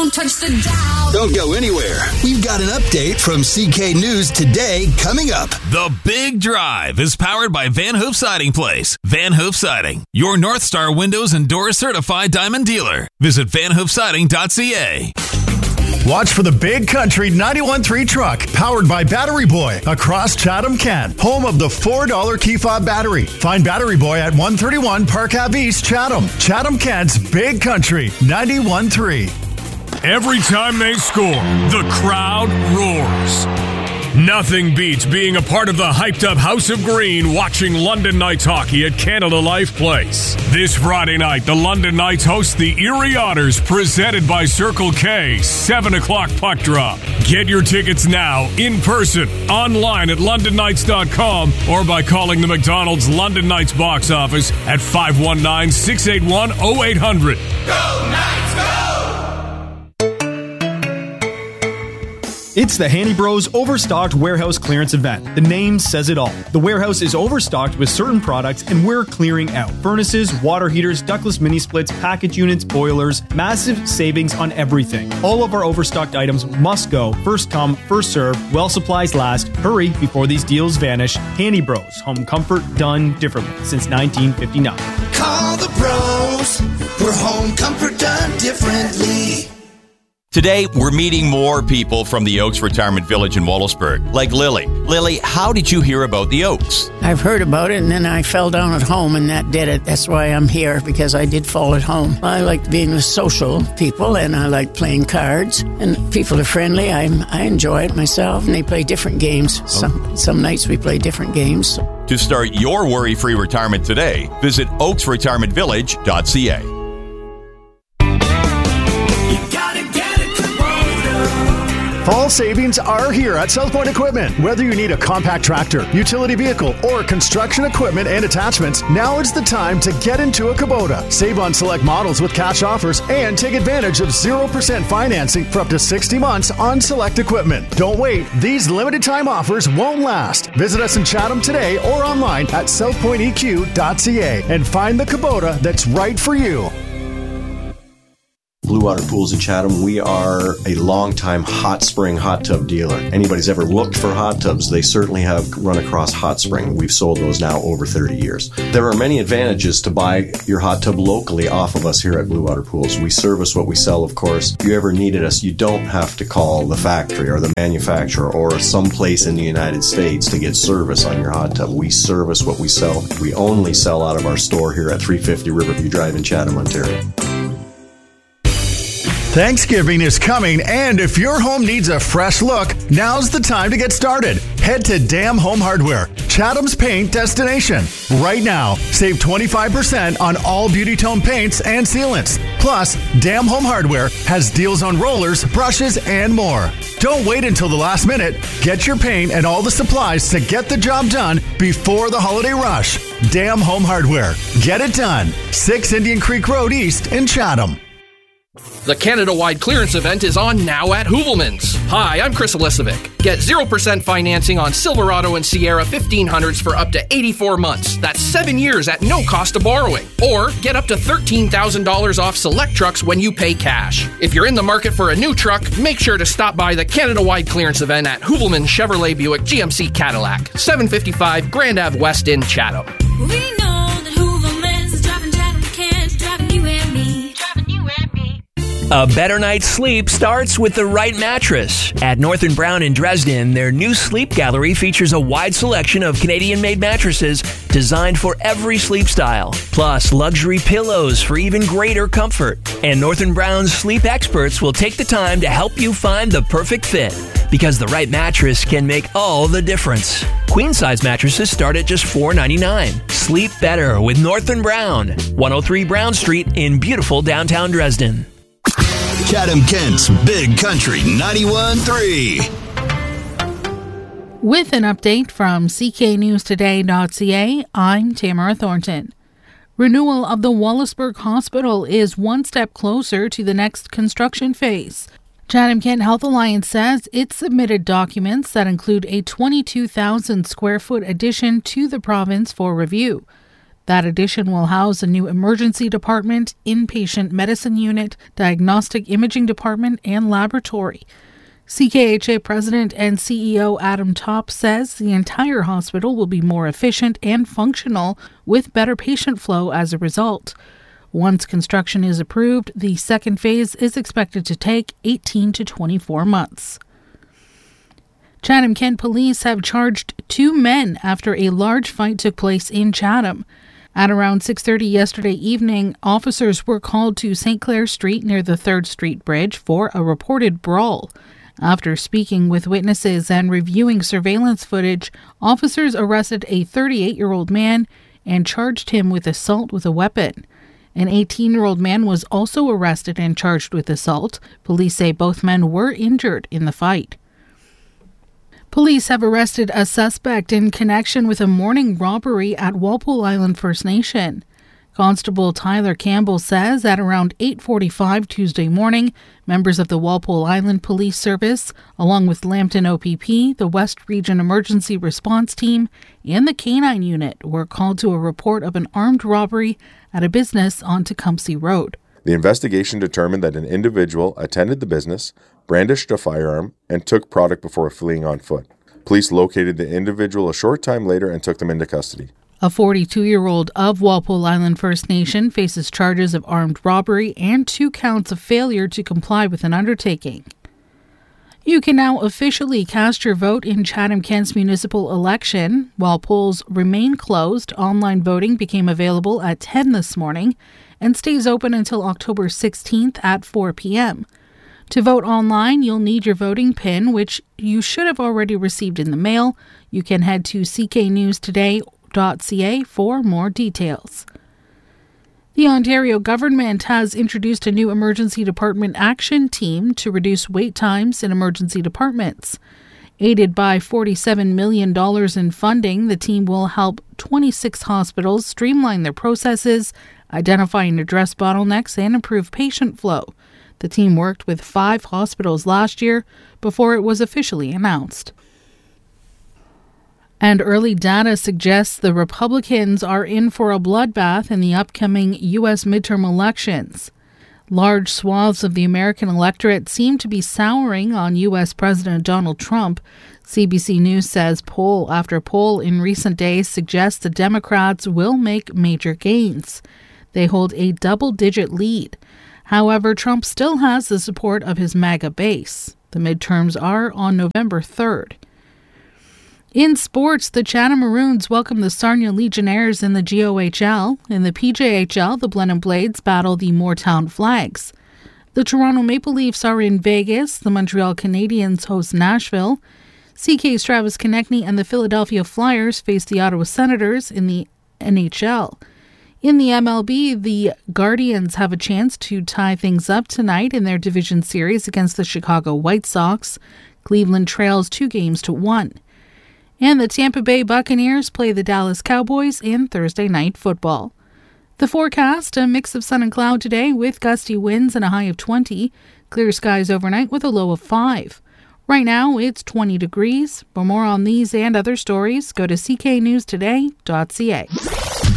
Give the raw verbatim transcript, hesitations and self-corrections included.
Don't touch the dial. Don't go anywhere. We've got an update from C K News Today coming up. The Big Drive is powered by Van Hoof Siding Place. Van Hoof Siding, your North Star Windows and Doors certified diamond dealer. Visit van hoof siding dot c a. Watch for the Big Country ninety-one point three truck, powered by Battery Boy, across Chatham-Kent, home of the four dollar key fob battery. Find Battery Boy at one thirty-one Park Ave East, Chatham. Chatham-Kent's Big Country ninety-one point three. Every time they score, the crowd roars. Nothing beats being a part of the hyped-up House of Green watching London Knights hockey at Canada Life Place. This Friday night, the London Knights host the Erie Otters, presented by Circle K, seven o'clock puck drop. Get your tickets now, in person, online at london knights dot com, or by calling the McDonald's London Knights box office at five one nine, six eight one, oh eight hundred. Go Knights, go! It's the Handy Bros Overstocked Warehouse Clearance Event. The name says it all. The warehouse is overstocked with certain products, and we're clearing out furnaces, water heaters, ductless mini splits, package units, boilers, massive savings on everything. All of our overstocked items must go. First come, first serve. While supplies last. Hurry before these deals vanish. Handy Bros. Home comfort done differently since nineteen fifty-nine. Call the pros for home comfort done differently. Today, we're meeting more people from the Oaks Retirement Village in Wallaceburg, like Lily. Lily, how did you hear about the Oaks? I've heard about it, and then I fell down at home, and that did it. That's why I'm here, because I did fall at home. I like being with social people, and I like playing cards, and people are friendly. I I enjoy it myself, and they play different games. Oh. Some, some nights we play different games. To start your worry-free retirement today, visit oaks retirement village dot c a. Fall savings are here at South Point Equipment. Whether you need a compact tractor, utility vehicle, or construction equipment and attachments, now is the time to get into a Kubota. Save on select models with cash offers and take advantage of zero percent financing for up to sixty months on select equipment. Don't wait. These limited time offers won't last. Visit us in Chatham today or online at south point e q dot c a and find the Kubota that's right for you. Blue Water Pools in Chatham, we are a long-time hot spring hot tub dealer. Anybody's ever looked for hot tubs, they certainly have run across Hot Spring. We've sold those now over thirty years. There are many advantages to buy your hot tub locally off of us here at Blue Water Pools. We service what we sell, of course. If you ever needed us, you don't have to call the factory or the manufacturer or someplace in the United States to get service on your hot tub. We service what we sell. We only sell out of our store here at three fifty Riverview Drive in Chatham, Ontario. Thanksgiving is coming, and if your home needs a fresh look, now's the time to get started. Head to Dam Home Hardware, Chatham's paint destination. Right now, save twenty-five percent on all Beauty Tone paints and sealants. Plus, Dam Home Hardware has deals on rollers, brushes, and more. Don't wait until the last minute. Get your paint and all the supplies to get the job done before the holiday rush. Dam Home Hardware. Get it done. six Indian Creek Road East in Chatham. The Canada-wide clearance event is on now at Hoovelmans. Hi, I'm Chris Elisovic. Get zero percent financing on Silverado and Sierra fifteen hundreds for up to eighty-four months. That's seven years at no cost of borrowing. Or get up to thirteen thousand dollars off select trucks when you pay cash. If you're in the market for a new truck, make sure to stop by the Canada-wide clearance event at Hoovelmans Chevrolet Buick G M C Cadillac, seven fifty-five Grand Ave West in Chatham. We know that Hoovelmans is driving Chatham, Kent, driving you and me, driving you and me. A better night's sleep starts with the right mattress. At Northern Brown in Dresden, their new sleep gallery features a wide selection of Canadian-made mattresses designed for every sleep style, plus luxury pillows for even greater comfort. And Northern Brown's sleep experts will take the time to help you find the perfect fit, because the right mattress can make all the difference. Queen-size mattresses start at just four dollars and ninety-nine cents. Sleep better with Northern Brown, one oh three Brown Street in beautiful downtown Dresden. Chatham-Kent's Big Country ninety-one point three. With an update from c k news today dot c a, I'm Tamara Thornton. Renewal of the Wallaceburg Hospital is one step closer to the next construction phase. Chatham-Kent Health Alliance says it submitted documents that include a twenty-two thousand square foot addition to the province for review. That addition will house a new emergency department, inpatient medicine unit, diagnostic imaging department, and laboratory. C K H A President and C E O Adam Topp says the entire hospital will be more efficient and functional with better patient flow as a result. Once construction is approved, the second phase is expected to take eighteen to twenty-four months. Chatham-Kent police have charged two men after a large fight took place in Chatham. At around six thirty yesterday evening, officers were called to Saint Clair Street near the third Street Bridge for a reported brawl. After speaking with witnesses and reviewing surveillance footage, officers arrested a thirty-eight-year-old man and charged him with assault with a weapon. An eighteen-year-old man was also arrested and charged with assault. Police say both men were injured in the fight. Police have arrested a suspect in connection with a morning robbery at Walpole Island First Nation. Constable Tyler Campbell says at around eight forty-five Tuesday morning, members of the Walpole Island Police Service, along with Lambton O P P, the West Region Emergency Response Team, and the K nine Unit were called to a report of an armed robbery at a business on Tecumseh Road. The investigation determined that an individual attended the business, brandished a firearm, and took product before fleeing on foot. Police located the individual a short time later and took them into custody. A forty-two-year-old of Walpole Island First Nation faces charges of armed robbery and two counts of failure to comply with an undertaking. You can now officially cast your vote in Chatham-Kent's municipal election. While polls remain closed, online voting became available at ten this morning and stays open until October sixteenth at four p.m. To vote online, you'll need your voting PIN, which you should have already received in the mail. You can head to c k news today dot c a for more details. The Ontario government has introduced a new emergency department action team to reduce wait times in emergency departments. Aided by forty-seven million dollars in funding, the team will help twenty-six hospitals streamline their processes, identify and address bottlenecks, and improve patient flow. The team worked with five hospitals last year before it was officially announced. And early data suggests the Republicans are in for a bloodbath in the upcoming U S midterm elections. Large swaths of the American electorate seem to be souring on U S President Donald Trump. C B C News says poll after poll in recent days suggests the Democrats will make major gains. They hold a double-digit lead. However, Trump still has the support of his MAGA base. The midterms are on November third. In sports, the Chatham Maroons welcome the Sarnia Legionnaires in the G O H L. In the P J H L, the Blenheim Blades battle the Moortown Flags. The Toronto Maple Leafs are in Vegas. The Montreal Canadiens host Nashville. C K's Travis Konechny and the Philadelphia Flyers face the Ottawa Senators in the N H L. In the M L B, the Guardians have a chance to tie things up tonight in their division series against the Chicago White Sox. Cleveland trails two games to one. And the Tampa Bay Buccaneers play the Dallas Cowboys in Thursday night football. The forecast, a mix of sun and cloud today with gusty winds and a high of twenty. Clear skies overnight with a low of five. Right now, it's twenty degrees. For more on these and other stories, go to c k news today dot c a.